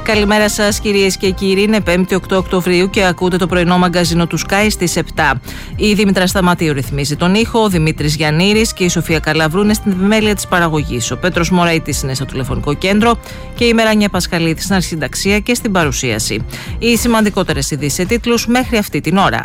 Καλημέρα σας κυρίες και κύριοι, είναι 5η 8 Οκτωβρίου και ακούτε το πρωινό μαγκαζίνο του Sky στις 7. Η Δήμητρα Σταματίου ρυθμίζει τον ήχο, ο Δημήτρης Γιαννήρης και η Σοφία Καλαβρού είναι στην επιμέλεια της παραγωγής. Ο Πέτρος Μωραΐτης είναι στο τηλεφωνικό κέντρο και η Μεράνια Πασχαλίδη στην αρχισυνταξία και στην παρουσίαση. Οι σημαντικότερες ειδήσεις σε τίτλους μέχρι αυτή την ώρα.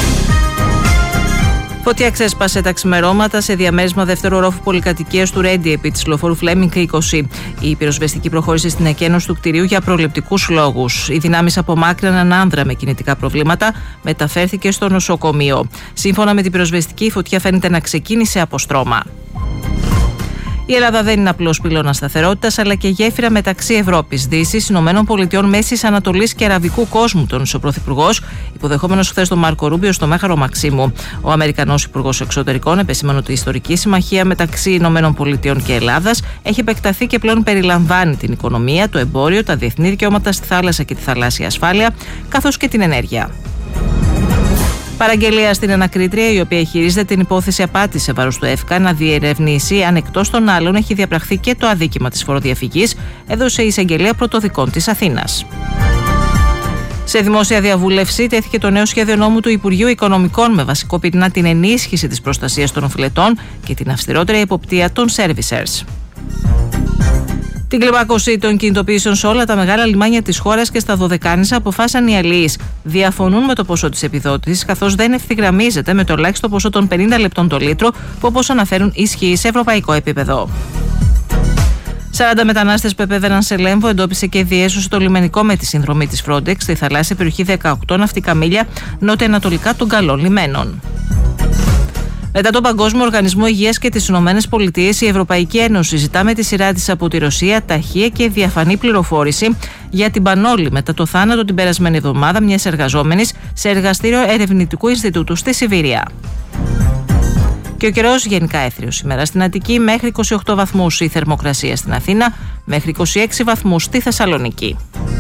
Φωτιά ξέσπασε τα ξημερώματα σε διαμέρισμα δεύτερου ορόφου πολυκατοικίας του Ρέντι επί της λεωφόρου Φλέμινγκ 20. Η πυροσβεστική προχώρησε στην εκένωση του κτηρίου για προληπτικούς λόγους. Οι δυνάμεις απομάκρυναν έναν άνδρα με κινητικά προβλήματα, μεταφέρθηκε στο νοσοκομείο. Σύμφωνα με την πυροσβεστική, η φωτιά φαίνεται να ξεκίνησε από στρώμα. Η Ελλάδα δεν είναι απλώς πυλώνας σταθερότητας, αλλά και γέφυρα μεταξύ Ευρώπης, Δύσης, Ηνωμένων Πολιτειών, Μέσης Ανατολής και Αραβικού κόσμου, τόνισε ο Πρωθυπουργός, υποδεχόμενος χθες τον Μάρκο Ρούμπιο στο Μέγαρο Μαξίμου. Ο Αμερικανός Υπουργός Εξωτερικών επεσήμανε ότι η ιστορική συμμαχία μεταξύ Ηνωμένων Πολιτειών και Ελλάδας έχει επεκταθεί και πλέον περιλαμβάνει την οικονομία, το εμπόριο, τα διεθνή δικαιώματα στη θάλασσα και τη θαλάσσια ασφάλεια, καθώς και την ενέργεια. Παραγγελία στην ανακρίτρια, η οποία χειρίζεται την υπόθεση απάτης σε βάρος του ΕΦΚΑ, να διερευνήσει αν εκτός των άλλων έχει διαπραχθεί και το αδίκημα της φοροδιαφυγής, έδωσε η εισαγγελία πρωτοδικών της Αθήνας. Σε δημόσια διαβούλευση τέθηκε το νέο σχέδιο νόμου του Υπουργείου Οικονομικών με βασικό πυρήνα την ενίσχυση της προστασίας των οφειλετών και την αυστηρότερη εποπτεία των servicers. Την κλιμάκωση των κινητοποιήσεων σε όλα τα μεγάλα λιμάνια της χώρας και στα Δωδεκάνησα αποφάσισαν οι αλληλείς. Διαφωνούν με το ποσό της επιδότησης, καθώς δεν ευθυγραμμίζεται με το ελάχιστο ποσό των 50 λεπτών το λίτρο, που όπως αναφέρουν ισχύει σε ευρωπαϊκό επίπεδο. 40 μετανάστες που επέβαιναν σε Λέμβο εντόπισε και διέσωσε το λιμενικό με τη συνδρομή της Frontex στη θαλάσσια περιοχή 18 ναυτικά μίλια νότια-ανατολικά των καλών λιμένων. Μετά τον Παγκόσμιο Οργανισμό Υγείας και τις Ηνωμένες Πολιτείες, η Ευρωπαϊκή Ένωση ζητά με τη σειρά της από τη Ρωσία ταχεία και διαφανή πληροφόρηση για την Πανόλη μετά το θάνατο την περασμένη εβδομάδα μιας εργαζόμενης σε εργαστήριο Ερευνητικού Ινστιτούτου στη Σιβηρία. Και ο καιρός γενικά έθριος σήμερα στην Αττική, μέχρι 28 βαθμούς η θερμοκρασία στην Αθήνα, μέχρι 26 βαθμούς στη Θεσσαλονίκη.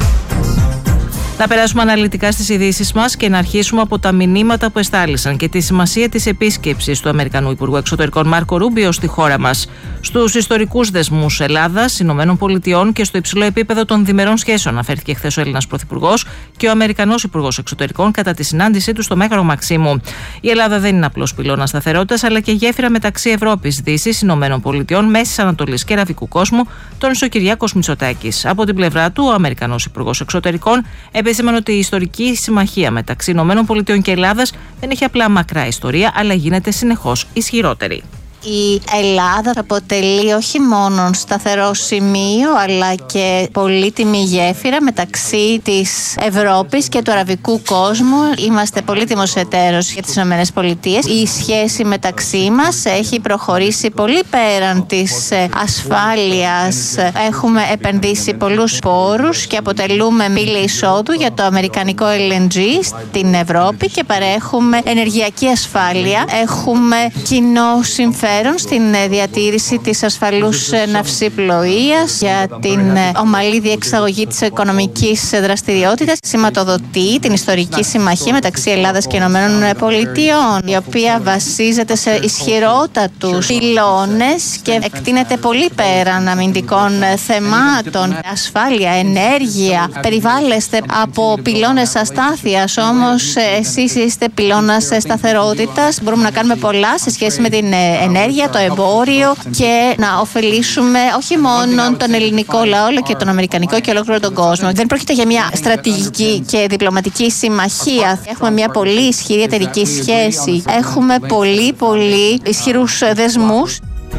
Να περάσουμε αναλυτικά στις ειδήσεις μας και να αρχίσουμε από τα μηνύματα που εστάλησαν και τη σημασία της επίσκεψης του Αμερικανού Υπουργού Εξωτερικών Μάρκο Ρούμπιο στη χώρα μας. Στους ιστορικούς δεσμούς Ελλάδας, Ηνωμένων Πολιτειών και στο υψηλό επίπεδο των διμερών σχέσεων, αναφέρθηκε χθες ο Έλληνας Πρωθυπουργός και ο Αμερικανός Υπουργός Εξωτερικών κατά τη συνάντησή του στο Μέγαρο Μαξίμου. Η Ελλάδα δεν είναι απλώς πυλώνας σταθερότητας, αλλά και γέφυρα μεταξύ Ευρώπης, Δύσης, Ηνωμένων Πολιτειών, Μέσης Ανατολής και Αραβικού κόσμου, τόνισε ο Κυριάκος Μητσοτάκης. Από την πλευρά του, ο Αμερικανός Υπουργός Εξωτερικών επέσημανε ότι η ιστορική συμμαχία μεταξύ Ηνωμένων Πολιτειών και Ελλάδας δεν έχει απλά μακρά ιστορία, αλλά γίνεται συνεχώς ισχυρότερη. Η Ελλάδα αποτελεί όχι μόνο σταθερό σημείο, αλλά και πολύτιμη γέφυρα μεταξύ της Ευρώπης και του αραβικού κόσμου. Είμαστε πολύτιμος εταίρος για τις ΗΠΑ. Η σχέση μεταξύ μας έχει προχωρήσει πολύ πέραν της ασφάλειας. Έχουμε επενδύσει πολλούς πόρους και αποτελούμε πύλη εισόδου για το αμερικανικό LNG στην Ευρώπη και παρέχουμε ενεργειακή ασφάλεια. Έχουμε κοινό συμφέρον στην διατήρηση της ασφαλούς ναυσιπλοείας, για την ομαλή διεξαγωγή της οικονομικής δραστηριότητας. Σηματοδοτεί την ιστορική συμμαχία μεταξύ Ελλάδας και Ηνωμένων Πολιτειών, η οποία βασίζεται σε ισχυρότατους πυλώνες και εκτείνεται πολύ πέραν αμυντικών θεμάτων. Ασφάλεια, ενέργεια, περιβάλλεστε από πυλώνες αστάθειας, όμως εσείς είστε πυλώνας σταθερότητας. Μπορούμε να κάνουμε πολλά σε σχέση με την ενέργεια, το εμπόριο και να ωφελήσουμε όχι μόνο τον ελληνικό λαό, αλλά και τον αμερικανικό και ολόκληρο τον κόσμο. Δεν πρόκειται για μια στρατηγική και διπλωματική συμμαχία. Έχουμε μια πολύ ισχυρή εταιρική σχέση. Έχουμε πολύ ισχυρούς δεσμούς.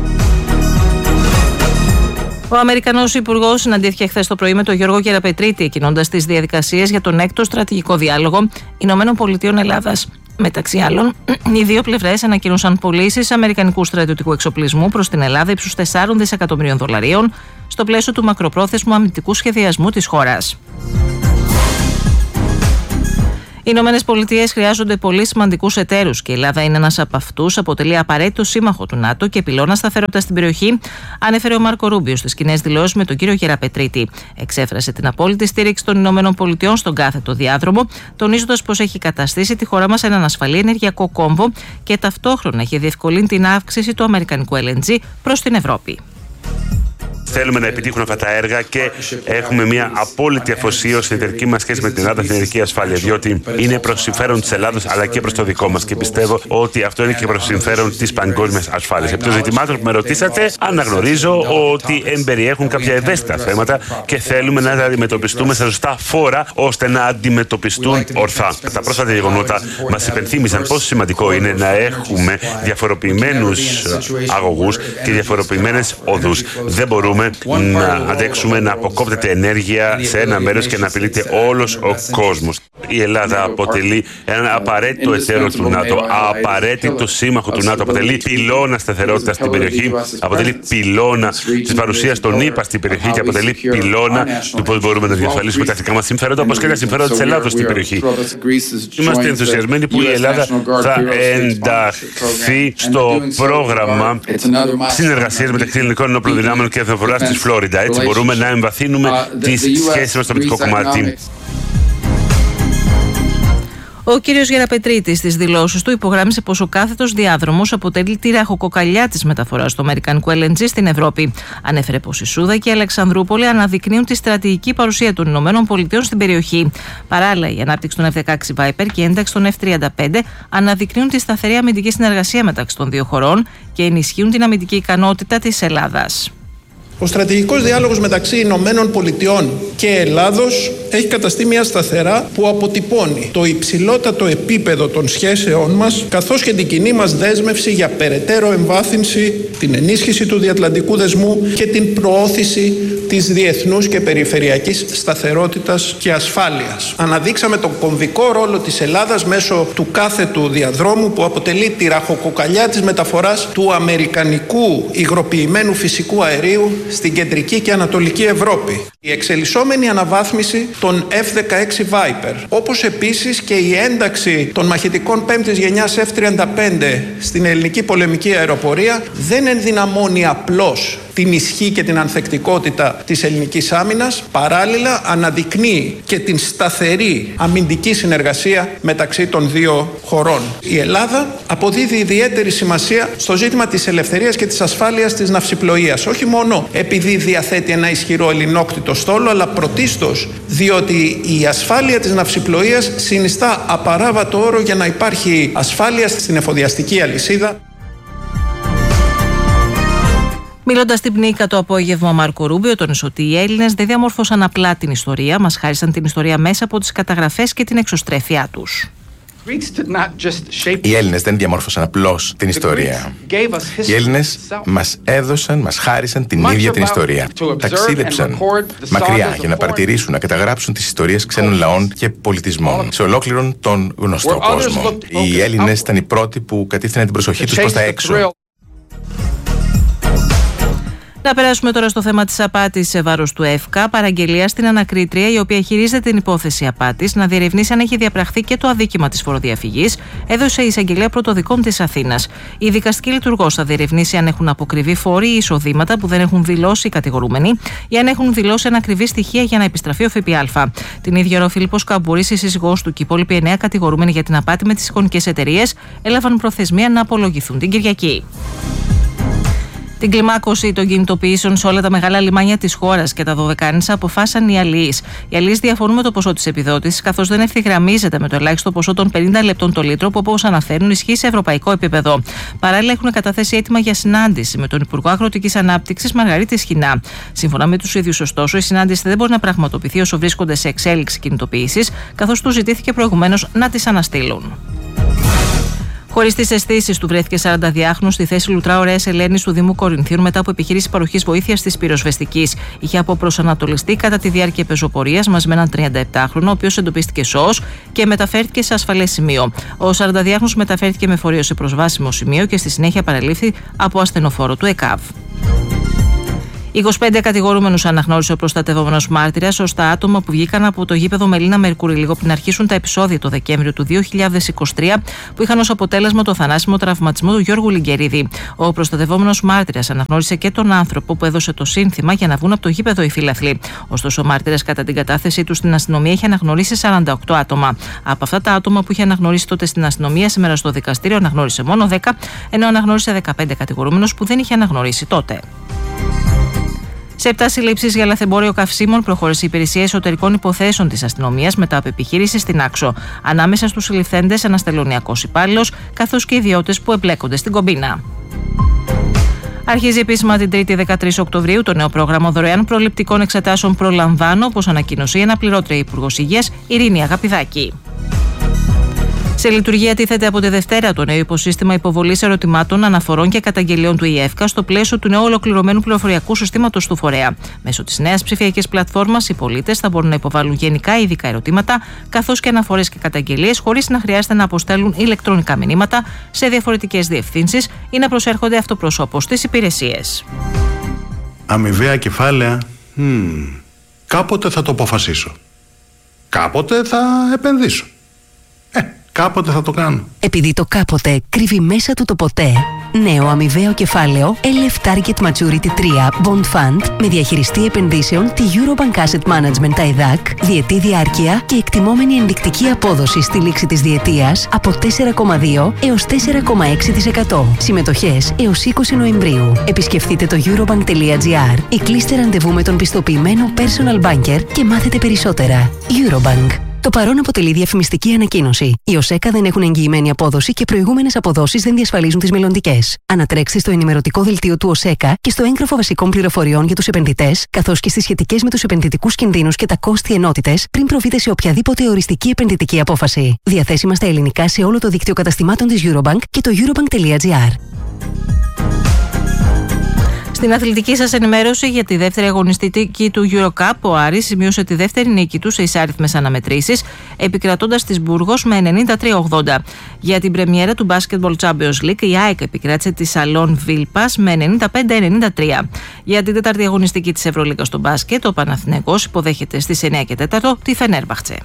Ο Αμερικανός Υπουργός συναντήθηκε χθες το πρωί με τον Γιώργο Γεραπετρίτη, εκκινώντας τις διαδικασίες για τον έκτο στρατηγικό διάλογο Ηνωμένων Πολιτειών Ελλάδας. Μεταξύ άλλων, οι δύο πλευρές ανακοίνωσαν πωλήσεις αμερικανικού στρατιωτικού εξοπλισμού προς την Ελλάδα ύψους 4 δισεκατομμυρίων δολαρίων στο πλαίσιο του μακροπρόθεσμου αμυντικού σχεδιασμού της χώρας. Οι Ηνωμένες Πολιτείες χρειάζονται πολύ σημαντικούς εταίρους και η Ελλάδα είναι ένας από αυτούς. Αποτελεί απαραίτητο σύμμαχο του ΝΑΤΟ και πυλώνα σταθερότητας στην περιοχή, ανέφερε ο Μάρκο Ρούμπιο στις κοινές δηλώσεις με τον κύριο Γεραπετρίτη. Εξέφρασε την απόλυτη στήριξη των Ηνωμένων Πολιτειών στον κάθετο διάδρομο, τονίζοντας πως έχει καταστήσει τη χώρα μας σε έναν ασφαλή ενεργειακό κόμβο και ταυτόχρονα έχει διευκολύνει την αύξηση του αμερικανικού LNG προς την Ευρώπη. θέλουμε να επιτύχουν αυτά τα έργα και έχουμε μια απόλυτη αφοσίωση στην εταιρική μας σχέση με την Ελλάδα, στην εταιρική ασφάλεια, διότι είναι προς συμφέρον της Ελλάδος αλλά και προς το δικό μας και πιστεύω ότι αυτό είναι και προς συμφέρον της παγκόσμιας ασφάλειας. Επί των ζητημάτων που με ρωτήσατε, αναγνωρίζω ότι εμπεριέχουν κάποια ευαίσθητα θέματα και θέλουμε να τα αντιμετωπιστούμε σε σωστά φόρα ώστε να αντιμετωπιστούν ορθά. Τα πρόσφατα γεγονότα μας υπενθύμισαν πόσο σημαντικό είναι να έχουμε διαφοροποιημένους αγωγούς και διαφοροποιημένες οδούς. Δεν μπορούμε να αντέξουμε να αποκόπτεται ενέργεια σε ένα μέρος και να απειλείται όλος ο κόσμος. Η Ελλάδα αποτελεί ένα απαραίτητο εταίρο του ΝΑΤΟ, απαραίτητο σύμμαχο του ΝΑΤΟ, αποτελεί πυλώνα σταθερότητας στην περιοχή, αποτελεί πυλώνα της παρουσίας των ΗΠΑ στην περιοχή και αποτελεί πυλώνα του πώς μπορούμε να διασφαλίσουμε τα εθνικά μας συμφέροντα όπως και τα συμφέροντα της Ελλάδος στην περιοχή. Είμαστε ενθουσιασμένοι που η Ελλάδα θα ενταχθεί στο πρόγραμμα συνεργασίας μεταξύ ελληνικών ενόπλων δυνάμεων και εθνοφοράς της Φλόριντα. Έτσι μπορούμε να εμβαθύνουμε τις σχέσεις μας στο αμυντικό κομμάτι. Ο κύριος Γεραπετρίτης στις δηλώσεις του υπογράμμισε πως ο κάθετος διάδρομος αποτελεί τη ραχοκοκαλιά της μεταφοράς του αμερικανικού LNG στην Ευρώπη. Ανέφερε πως η Σούδα και η Αλεξανδρούπολη αναδεικνύουν τη στρατηγική παρουσία των ΗΠΑ στην περιοχή. Παράλληλα, η ανάπτυξη των F-16 Viper και η ένταξη των F-35 αναδεικνύουν τη σταθερή αμυντική συνεργασία μεταξύ των δύο χωρών και ενισχύουν την αμυντική ικανότητα της Ελλάδας. Ο στρατηγικός διάλογος μεταξύ Ηνωμένων Πολιτειών και Ελλάδος έχει καταστεί μια σταθερά που αποτυπώνει το υψηλότατο επίπεδο των σχέσεών μας καθώς και την κοινή μας δέσμευση για περαιτέρω εμβάθυνση, την ενίσχυση του διατλαντικού δεσμού και την προώθηση της διεθνούς και περιφερειακής σταθερότητας και ασφάλειας. Αναδείξαμε τον κομβικό ρόλο της Ελλάδας μέσω του κάθετου διαδρόμου που αποτελεί τη ραχοκοκαλιά της μεταφοράς του αμερικανικού υγροποιημένου φυσικού αερίου στην κεντρική και ανατολική Ευρώπη. Η εξελισσόμενη αναβάθμιση των F-16 Viper, όπως επίσης και η ένταξη των μαχητικών 5ης γενιάς F-35 στην ελληνική πολεμική αεροπορία δεν ενδυναμώνει απλώς την ισχύ και την ανθεκτικότητα της ελληνικής άμυνας, παράλληλα αναδεικνύει και την σταθερή αμυντική συνεργασία μεταξύ των δύο χωρών. Η Ελλάδα αποδίδει ιδιαίτερη σημασία στο ζήτημα της ελευθερίας και της ασφάλειας της ναυσιπλοείας, όχι μόνο επειδή διαθέτει ένα ισχυρό ελληνόκτητο στόλο, αλλά πρωτίστως διότι η ασφάλεια της ναυσιπλοείας συνιστά απαράβατο όρο για να υπάρχει ασφάλεια στην εφοδιαστική αλυσίδα. Μιλώντας στην Πνίκα το απόγευμα, ο Μάρκο Ρούμπιο τόνισε ότι οι Έλληνες δεν διαμόρφωσαν απλά την ιστορία, μας χάρισαν την ιστορία μέσα από τις καταγραφές και την εξωστρέφειά τους. Οι Έλληνες δεν διαμόρφωσαν απλώς την ιστορία. Οι Έλληνες μας έδωσαν, μας χάρισαν την ίδια την ιστορία. Ταξίδεψαν μακριά για να παρατηρήσουν, να καταγράψουν τις ιστορίες ξένων λαών και πολιτισμών σε ολόκληρον τον γνωστό κόσμο. Οι Έλληνες ήταν οι πρώτοι που κατήφθηναν την προσοχή τους προς τα έξω. Να περάσουμε τώρα στο θέμα της απάτης σε βάρος του ΕΦΚΑ. Παραγγελία στην ανακρίτρια, η οποία χειρίζεται την υπόθεση απάτης, να διερευνήσει αν έχει διαπραχθεί και το αδίκημα της φοροδιαφυγής, έδωσε η εισαγγελέα πρωτοδικών της Αθήνας. Η δικαστική λειτουργός θα διερευνήσει αν έχουν αποκριβεί φόροι ή εισοδήματα που δεν έχουν δηλώσει οι κατηγορούμενοι ή αν έχουν δηλώσει ανακριβή στοιχεία για να επιστραφεί ο ΦΠΑ. Την ίδια ώρα, ο Φίλιππος Καμπούρης, η σύζυγός του και οι υπόλοιποι 9 κατηγορούμενοι για την απάτη με τις εικονικές εταιρείες έλαβαν προθεσμία να απολογηθούν την Κυριακή. Την κλιμάκωση των κινητοποιήσεων σε όλα τα μεγάλα λιμάνια της χώρας και τα Δωδεκάνησα αποφάσισαν οι αλληλείς. Οι αλληλείς διαφωνούν με το ποσό της επιδότησης, καθώς δεν ευθυγραμμίζεται με το ελάχιστο ποσό των 50 λεπτών το λίτρο που, όπως αναφέρουν, ισχύει σε ευρωπαϊκό επίπεδο. Παράλληλα, έχουν καταθέσει αίτημα για συνάντηση με τον Υπουργό Αγροτικής Ανάπτυξης Μαργαρίτη Σχοινά. Σύμφωνα με τους ίδιους, ωστόσο, η συνάντηση δεν μπορεί να πραγματοποιηθεί όσο βρίσκονται σε εξέλιξη κινητοποιήσεις, καθώς τους ζητήθηκε προηγουμένως να τις αναστείλουν. Χωρίς τις αισθήσεις του, βρέθηκε 40διάχνος στη θέση Λουτρά Ωραίας Ελένης του Δήμου Κορινθίων μετά από επιχείρηση παροχής βοήθειας της πυροσβεστικής. Είχε αποπροσανατολιστεί κατά τη διάρκεια πεζοπορίας μαζί με έναν 37χρονο, ο οποίος εντοπίστηκε σώος και μεταφέρθηκε σε ασφαλές σημείο. Ο 40διάχνος μεταφέρθηκε με φορείο σε προσβάσιμο σημείο και στη συνέχεια παραλήφθη από ασθενοφόρο του ΕΚΑΒ. 25 κατηγορούμενους αναγνώρισε ο προστατευόμενος μάρτυρας ως τα άτομα που βγήκαν από το γήπεδο Μελίνα Μερκούρη λίγο πριν αρχίσουν τα επεισόδια το Δεκέμβριο του 2023 που είχαν ως αποτέλεσμα το θανάσιμο τραυματισμό του Γιώργου Λιγκερίδη. Ο προστατευόμενος μάρτυρας αναγνώρισε και τον άνθρωπο που έδωσε το σύνθημα για να βγουν από το γήπεδο οι φύλαθλοι. Ωστόσο, ο μάρτυρας κατά την κατάθεσή του στην αστυνομία είχε αναγνωρίσει 48 άτομα. Από αυτά τα άτομα που είχε αναγνωρίσει τότε στην αστυνομία, σήμερα στο δικαστήριο αναγνώρισε μόνο 10, ενώ αναγνώρισε 15 κατηγορούμενους που δεν είχε αναγνωρίσει τότε. Σε 7 συλλήψεις για λαθεμπόριο καυσίμων προχώρησε η Υπηρεσία Εσωτερικών Υποθέσεων της Αστυνομίας μετά από επιχείρηση στην Άξο. Ανάμεσα στους συλληφθέντες ένας τελωνειακός υπάλληλος, καθώς και ιδιώτες που εμπλέκονται στην κομπίνα. Αρχίζει επίσημα την 3η 13 Οκτωβρίου το νέο πρόγραμμα δωρεάν προληπτικών εξετάσεων Προλαμβάνω, όπως ανακοίνωσε η αναπληρώτρια Υπουργός Υγείας Ειρήνη Αγαπηδάκη. Σε λειτουργία τίθεται από τη Δευτέρα το νέο υποσύστημα υποβολής ερωτημάτων, αναφορών και καταγγελιών του ΙΕΦΚΑ στο πλαίσιο του νέου ολοκληρωμένου πληροφοριακού συστήματος του φορέα. Μέσω της νέας ψηφιακής πλατφόρμας, οι πολίτες θα μπορούν να υποβάλουν γενικά ή ειδικά ερωτήματα, καθώς και αναφορές και καταγγελίες, χωρίς να χρειάζεται να αποστέλουν ηλεκτρονικά μηνύματα σε διαφορετικές διευθύνσεις ή να προσέρχονται αυτοπροσώπως στις υπηρεσίες. Αμοιβαία κεφάλαια. Κάποτε θα το αποφασίσω. Κάποτε θα επενδύσω. Κάποτε θα το κάνω. Επειδή το κάποτε κρύβει μέσα του το ποτέ, νέο αμοιβαίο κεφάλαιο LF Target Maturity 3 Bond Fund με διαχειριστή επενδύσεων τη Eurobank Asset Management ΤΑΕΔΑΚ, διετή διάρκεια και εκτιμόμενη ενδεικτική απόδοση στη λήξη της διετίας από 4,2 έως 4,6%. Συμμετοχές έως 20 Νοεμβρίου. Επισκεφτείτε το eurobank.gr ή κλείστε ραντεβού με τον πιστοποιημένο personal banker και μάθετε περισσότερα. Eurobank. Το παρόν αποτελεί διαφημιστική ανακοίνωση. Οι ΟΣΕΚΑ δεν έχουν εγγυημένη απόδοση και προηγούμενες αποδόσεις δεν διασφαλίζουν τις μελλοντικές. Ανατρέξτε στο ενημερωτικό δελτίο του ΟΣΕΚΑ και στο έγγραφο βασικών πληροφοριών για τους επενδυτές, καθώς και στις σχετικές με τους επενδυτικούς κινδύνους και τα κόστη ενότητες, πριν προβείτε σε οποιαδήποτε οριστική επενδυτική απόφαση. Διαθέσιμα στα ελληνικά σε όλο το δίκτυο καταστημάτων της Eurobank και το eurobank.gr. Στην αθλητική σας ενημέρωση για τη δεύτερη αγωνιστική του EuroCup, ο Άρης σημείωσε τη δεύτερη νίκη του σε εισάριθμες αναμετρήσεις, επικρατώντας της Μπούργος με 93-80. Για την πρεμιέρα του Basketball Champions League, η ΑΕΚ επικράτησε τη Σαλόν Βίλπας με 95-93. Για την τέταρτη αγωνιστική της Ευρωλίγκας στο μπάσκετ, ο Παναθηναϊκός υποδέχεται στις 9 και 4 τη Φενέρμπαχτσε.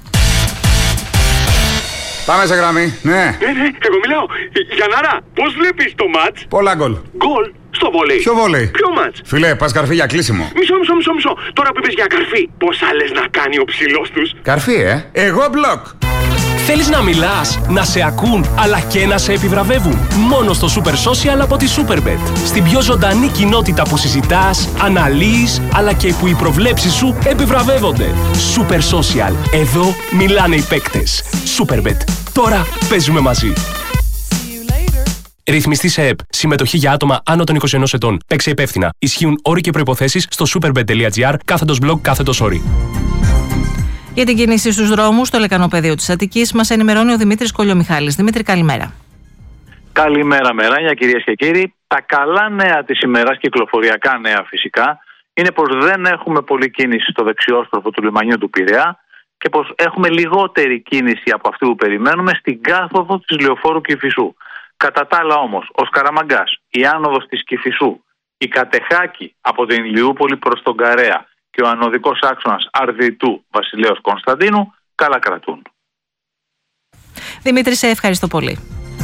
Πάμε σε γραμμή, ναι. Εγώ μιλάω. Γιαννάρα, πώς βλέπεις το μάτς? Πολλά γκολ. Γκολ? Στο βολέι. Ποιο βολέι? Ποιο μάτς? Φίλε, πας καρφί για κλείσιμο. Μισό. Τώρα που είπες για καρφί, πόσα λες να κάνει ο ψηλός τους? Καρφί, Εγώ μπλοκ. Θέλεις να μιλάς, να σε ακούν, αλλά και να σε επιβραβεύουν? Μόνο στο Super Social από τη Superbet. Στην πιο ζωντανή κοινότητα που συζητάς, αναλύεις, αλλά και που οι προβλέψεις σου επιβραβεύονται. Super Social. Εδώ μιλάνε οι παίκτες. Superbet. Τώρα παίζουμε μαζί. Ρυθμιστή σε ΕΠ. Συμμετοχή για άτομα άνω των 21 ετών. Παίξε υπεύθυνα. Ισχύουν όροι και προϋποθέσεις στο superbet.gr/blog/όροι. Για την κίνηση στους δρόμους, στο λεκανοπεδίο της Αττικής, μας ενημερώνει ο Δημήτρης Κολιομιχάλης. Δημήτρη, καλημέρα. Καλημέρα, Μεράνια, κυρίες και κύριοι. Τα καλά νέα της ημέρας, κυκλοφοριακά νέα φυσικά, είναι πως δεν έχουμε πολλή κίνηση στο δεξιόστροφο του λιμανιού του Πειραιά και πως έχουμε λιγότερη κίνηση από αυτή που περιμένουμε στην κάθοδο της Λεωφόρου Κηφισού. Κατά τα άλλα όμως, ο Σκαραμαγκάς, η άνοδος της Κηφισού, η Κατεχάκη από την Ηλιούπολη προς τον Καρέα και ο ανωδικός άξονας Αρδιτού Βασιλέως Κωνσταντίνου καλά κρατούν. Δημήτρη, σε ευχαριστώ πολύ.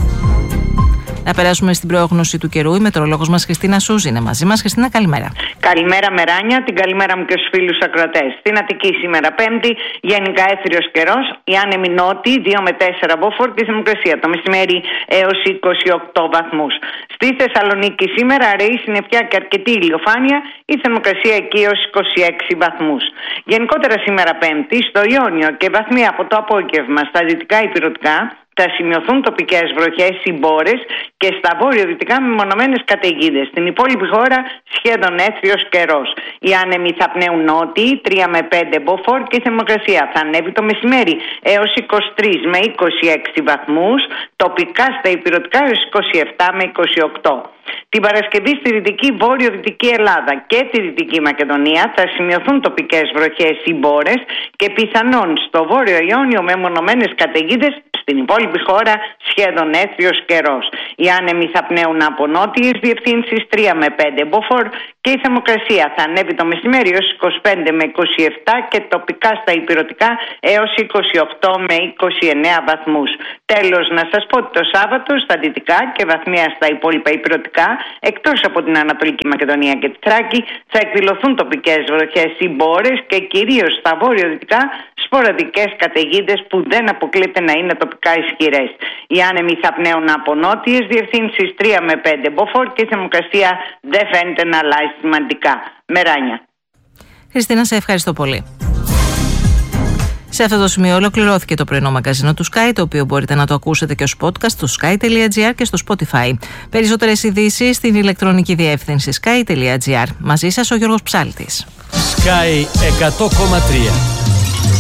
Να περάσουμε στην πρόγνωση του καιρού. Η μετεωρολόγος μας Χριστίνα Σούζη είναι μαζί μας. Χριστίνα, καλημέρα. Καλημέρα, Μεράνια. Την καλημέρα μου και στους φίλους ακροατές. Στην Αττική σήμερα Πέμπτη, γενικά έθριος καιρός. Η άνεμη νότιη 2 με 4 μποφόρ και η θερμοκρασία το μεσημέρι έως 28 βαθμούς. Στη Θεσσαλονίκη σήμερα αραιή συννεφιά και αρκετή ηλιοφάνεια, η θερμοκρασία εκεί έως 26 βαθμούς. Γενικότερα σήμερα Πέμπτη, στο Ιόνιο και βαθμία από το απόγευμα στα δυτικά ηπειρωτικά, θα σημειωθούν τοπικές βροχές ή μπόρες και στα βόρειο-δυτικά μεμονωμένες καταιγίδες. Στην υπόλοιπη χώρα σχεδόν έθριος καιρός. Οι άνεμοι θα πνέουν νότιοι 3 με 5 μποφόρ και η θερμοκρασία θα ανέβει το μεσημέρι έως 23 με 26 βαθμούς, τοπικά στα ηπειρωτικά έως 27 με 28. Την Παρασκευή στη δυτική βόρειο-δυτική Ελλάδα και τη Δυτική Μακεδονία θα σημειωθούν τοπικές βροχές ή μπόρες και πιθανόν στο βόρειο Ιόνιο με μονομένες καταιγίδες. Στην υπόλοιπη χώρα σχεδόν έθριος καιρός. Οι άνεμοι θα πνέουν από νότιες διευθύνσεις 3 με 5 μποφόρ και η θερμοκρασία θα ανέβει το μεσημέρι έως 25 με 27 και τοπικά στα ηπειρωτικά έως 28 με 29 βαθμούς. Τέλος, να σας πω ότι το Σάββατο στα δυτικά και βαθμία στα υπόλοιπα ηπειρωτικά, εκτός από την Ανατολική Μακεδονία και τη Θράκη, θα εκδηλωθούν τοπικές βροχές ή μπόρες και κυρίως στα βόρειο-δυτικά σποραδικές καταιγίδες που δεν αποκλείται να είναι τοπικά ισχυρές. Οι άνεμοι θα πνέουν από νότιες διευθύνσεις 3 με 5 μποφόρ και η θερμοκρασία δεν φαίνεται να αλλάζει σημαντικά. Μεράνια. Χριστίνα, σε ευχαριστώ πολύ. Σε αυτό το σημείο ολοκληρώθηκε το πρωινό μαγκαζίνο του Sky, το οποίο μπορείτε να το ακούσετε και ως podcast στο sky.gr και στο Spotify. Περισσότερες ειδήσεις στην ηλεκτρονική διεύθυνση sky.gr. Μαζί σας ο Γιώργος Ψάλτης. Sky 100,3.